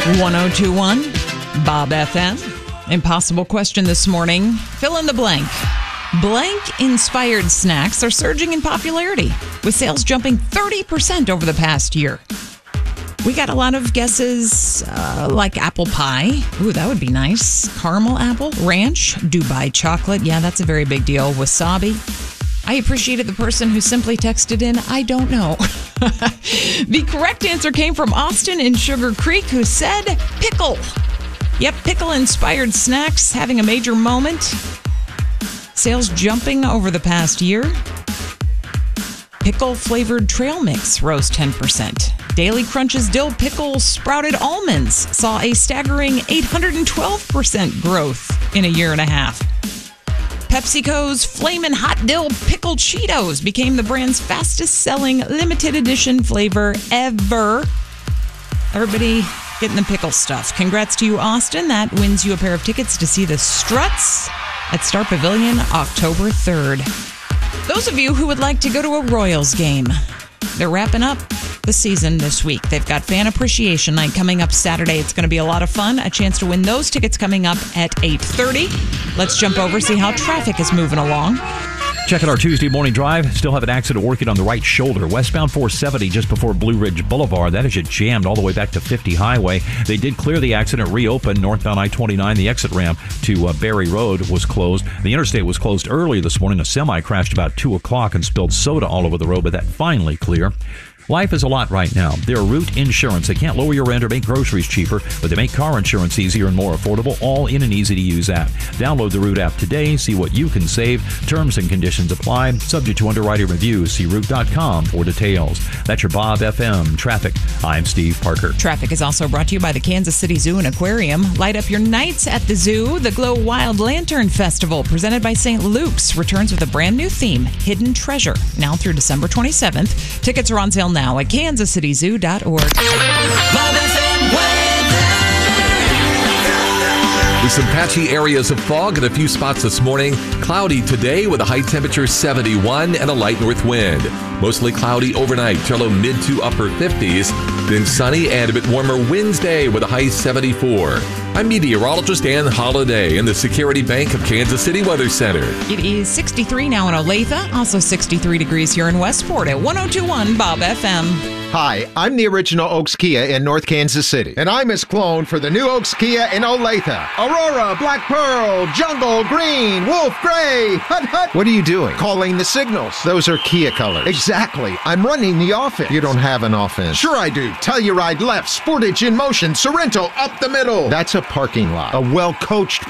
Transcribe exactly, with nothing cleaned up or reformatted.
ten twenty-one Bob F M. Impossible question this morning. Fill in the blank. Blank-inspired snacks are surging in popularity, with sales jumping thirty percent over the past year. We got a lot of guesses uh, like apple pie. Ooh, that would be nice. Caramel apple, ranch, Dubai chocolate. Yeah, that's a very big deal. Wasabi. I appreciated the person who simply texted in, I don't know. The correct answer came from Austin in Sugar Creek, who said pickle. Yep, pickle-inspired snacks having a major moment. Sales jumping over the past year. Pickle-flavored trail mix rose ten percent. Daily Crunch's dill pickle sprouted almonds saw a staggering eight hundred twelve percent growth in a year and a half. PepsiCo's Flamin' Hot Dill Pickle Cheetos became the brand's fastest-selling limited edition flavor ever. Everybody getting the pickle stuff. Congrats to you, Austin. That wins you a pair of tickets to see the Struts at Star Pavilion October third. Those of you who would like to go to a Royals game, they're wrapping up the season this week. They've got Fan Appreciation Night coming up Saturday. It's going to be a lot of fun. A chance to win those tickets coming up at eight thirty. Let's jump over, see how traffic is moving along. Check out our Tuesday morning drive. Still have an accident working on the right shoulder. Westbound four seventy just before Blue Ridge Boulevard. That is just jammed all the way back to fifty Highway. They did clear the accident, reopen northbound I twenty-nine. The exit ramp to uh, Berry Road was closed. The interstate was closed earlier this morning. A semi crashed about two o'clock and spilled soda all over the road, but that finally clear. Life is a lot right now. They're Root Insurance. They can't lower your rent or make groceries cheaper, but they make car insurance easier and more affordable, all in an easy-to-use app. Download the Root app today. See what you can save. Terms and conditions apply. Subject to underwriting review. See root dot com for details. That's your Bob F M Traffic. I'm Steve Parker. Traffic is also brought to you by the Kansas City Zoo and Aquarium. Light up your nights at the zoo. The Glow Wild Lantern Festival, presented by Saint Luke's, returns with a brand new theme, Hidden Treasure, now through December twenty-seventh. Tickets are on sale now at kansas city zoo dot org. With some patchy areas of fog and a few spots this morning. Cloudy today with a high temperature seventy-one and a light north wind. Mostly cloudy overnight till a mid to upper fifties. Then sunny and a bit warmer Wednesday with a high seventy-four. I'm meteorologist Ann Holiday in the Security Bank of Kansas City Weather Center. It is sixty-three now in Olathe, also sixty-three degrees here in Westport at ten twenty-one Bob F M. Hi, I'm the original Oaks Kia in North Kansas City. And I'm Miss Clone for the new Oaks Kia in Olathe. Aurora, Black Pearl, Jungle, Green, Wolf, Gray, Hut Hut. What are you doing? Calling the signals. Those are Kia colors. Exactly. I'm running the offense. You don't have an offense. Sure I do. Telluride left, Sportage in motion, Sorrento up the middle. That's a parking lot. A well-coached